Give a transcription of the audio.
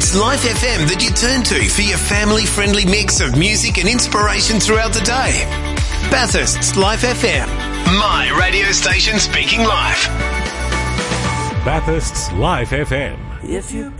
It's Life FM that you turn to for your family-friendly mix of music and inspiration throughout the day. Bathurst's Life FM. My radio station speaking live. Bathurst's Life FM. If you